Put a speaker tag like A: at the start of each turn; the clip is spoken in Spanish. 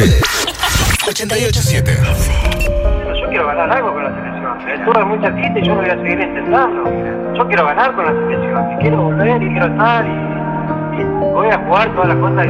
A: 88.7.
B: Yo quiero ganar algo con la selección. Estuve muy cerquita y yo me voy a seguir intentando. Yo quiero ganar con la selección. Y quiero volver y quiero estar y voy a jugar todas las cosas